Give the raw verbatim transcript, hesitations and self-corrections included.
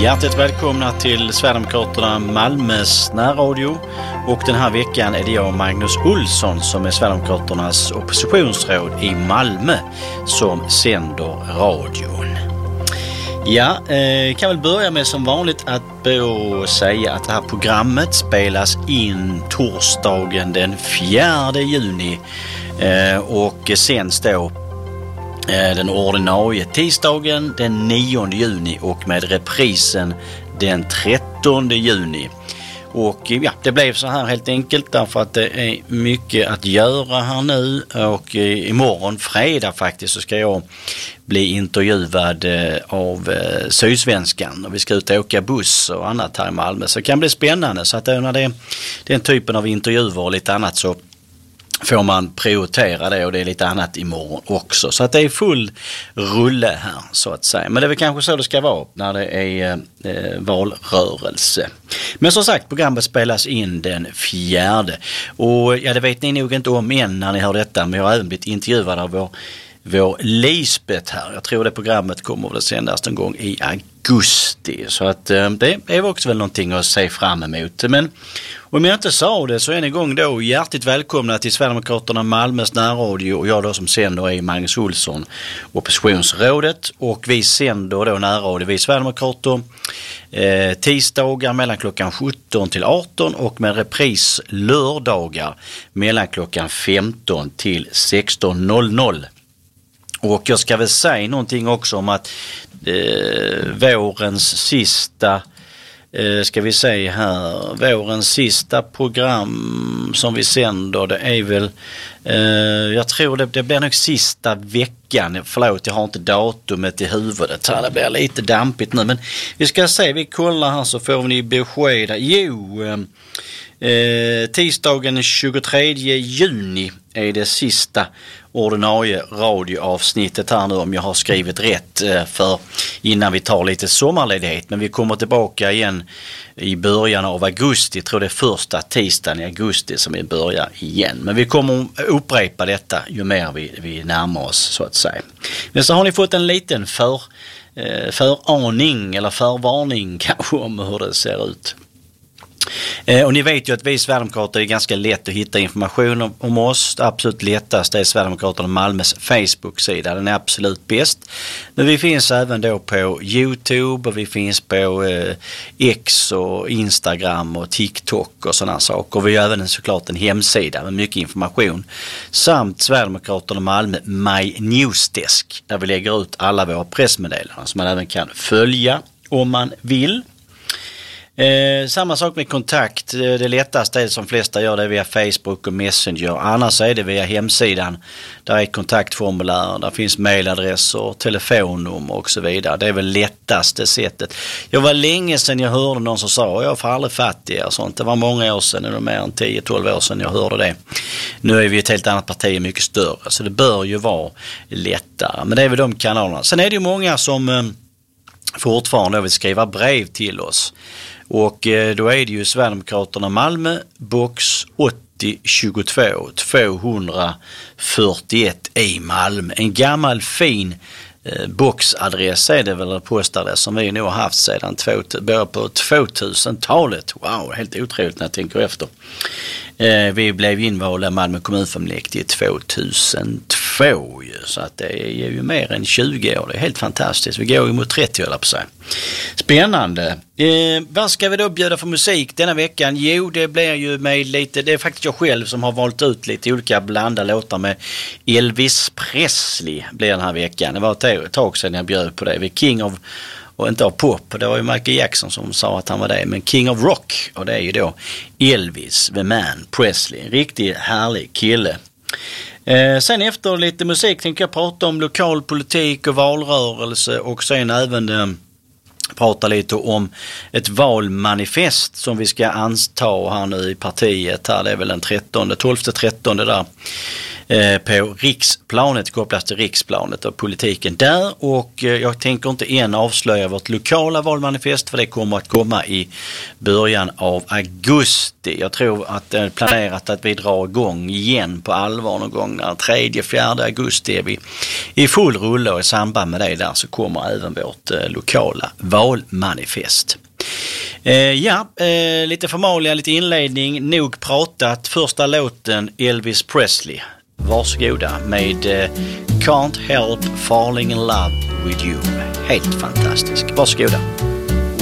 Hjärtligt välkomna till Sverigedemokraterna Malmös närradio, och den här veckan är det jag, Magnus Olsson, som är Sverigedemokraternas oppositionsråd i Malmö, som sänder radion. Ja, eh, kan väl börja med som vanligt att då säga att det här programmet spelas in torsdagen den fjärde juni eh, och sen då den ordinarie tisdagen den nionde juni och med reprisen den trettonde juni. Och ja, det blev så här helt enkelt därför att det är mycket att göra här nu, och imorgon fredag faktiskt så ska jag bli intervjuad av Sydsvenskan och vi ska ut och åka buss och annat här i Malmö, så det kan bli spännande. Så att när det är den typen av intervjuer och lite annat så får man prioritera det, och det är lite annat imorgon också. Så att det är full rulle här så att säga. Men det är väl kanske så det ska vara när det är eh, valrörelse. Men som sagt, programmet spelas in den fjärde. Och ja, det vet ni nog inte om än när ni hör detta, men jag har även blivit intervjuad av vår, vår Lisbeth här. Jag tror det programmet kommer att sändas en gång i augusti. Så att eh, det är också väl någonting att se fram emot. Men om jag inte sa det så är en gång då hjärtligt välkomna till Sverigedemokraterna Malmös närradio, och jag då som sänder är Magnus Olsson, oppositionsrådet, och vi sänder då närradio, vi Sverigedemokrater eh, tisdagar mellan klockan sjutton till arton och med repris lördagar mellan klockan femton till sexton noll noll. Och jag ska väl säga någonting också om att eh, vårens sista ska vi säga här, vårens sista program som vi sänder, det är väl eh, jag tror det, det blir nog sista veckan, förlåt jag har inte datumet i huvudet här, det blir lite dampigt nu, men vi ska se, vi kollar här så får ni besked. Jo, eh, tisdagen den tjugotredje juni är det sista ordinarie radioavsnittet här nu, om jag har skrivit rätt, för innan vi tar lite sommarledighet. Men vi kommer tillbaka igen i början av augusti, jag tror det är första tisdagen i augusti som vi börjar igen. Men vi kommer upprepa detta ju mer vi, vi närmar oss så att säga. Men så har ni fått en liten för, föraning eller förvarning kanske om hur det ser ut. Eh, och ni vet ju att vi Sverigedemokrater är ganska lätt att hitta information om, om oss. Det absolut lättaste är Sverigedemokraterna Malmös Facebook-sida. Den är absolut bäst. Men vi finns även då på YouTube, och vi finns på eh, X och Instagram och TikTok och sådana saker. Och vi har även såklart en hemsida med mycket information. Samt Sverigedemokraterna Malmö My Newsdesk, där vi lägger ut alla våra pressmeddelanden som man även kan följa om man vill. Eh, samma sak med kontakt. Det lättaste är som flesta gör det via Facebook och Messenger. Annars är det via hemsidan. Där är kontaktformulär, där finns mailadresser, telefonnummer och så vidare. Det är väl lättaste sättet. Jag var länge sedan jag hörde någon som sa jag får aldrig fattiga och sånt. Det var många år sedan, eller mer än tio tolv år sedan jag hörde det. Nu är vi ett helt annat parti, mycket större. Så det bör ju vara lättare. Men det är väl de kanalerna. Sen är det ju många som eh, fortfarande vill skriva brev till oss. Och då är det ju Sverigedemokraterna Malmö, box åttio tjugotvå tvåhundrafyrtioett i Malmö. En gammal fin eh, boxadress är det väl, en postadress som vi nog har haft sedan början på tvåtusentalet. Wow, helt otroligt när jag tänker efter. Eh, vi blev invalda Malmö kommunfullmäktige tvåtusentvå, så att det är ju mer än tjugo år. Det är helt fantastiskt. Vi går ju mot trettio eller på sig. Spännande. Eh, vad ska vi då bjuda för musik denna veckan? Jo, det blir ju med lite, det är faktiskt jag själv som har valt ut lite olika blandade låtar med Elvis Presley blir den här veckan. Det var ett tag sedan jag bjöd på det. Vi King of, och inte av pop, det var ju Michael Jackson som sa att han var det, men King of Rock, och det är ju då Elvis the Man Presley, en riktigt härlig kille. Eh, sen efter lite musik tänker jag prata om lokalpolitik och valrörelse, och sen även eh, prata lite om ett valmanifest som vi ska anta här nu i partiet här, det är väl den trettonde, tolfte trettonde där. eh, på riksplanet, kopplas till riksplanet och politiken där. Och eh, jag tänker inte än avslöja vårt lokala valmanifest, för det kommer att komma i början av augusti. Jag tror att det är planerat att vi drar igång igen på allvar någon gång när tredje fjärde augusti är vi i full rulle, och i samband med det där så kommer även vårt eh, lokala valmanifest. Eh, ja, eh, lite formalia, lite inledning, nog pratat. Första låten Elvis Presley. Varsågoda med eh, Can't Help Falling in Love with You. Helt fantastisk. Varsågoda.